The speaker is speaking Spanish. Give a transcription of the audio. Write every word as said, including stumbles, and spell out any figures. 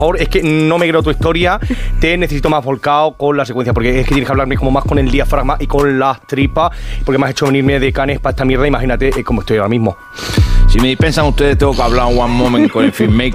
es que no me creo tu historia, te necesito más volcado con la secuencia, porque es que tienes que hablarme como más con el diafragma y con las tripas, porque me has hecho venirme de Canes para esta mierda, imagínate eh, cómo estoy ahora mismo. Si me dispensan ustedes, tengo que hablar one moment con el filmmaker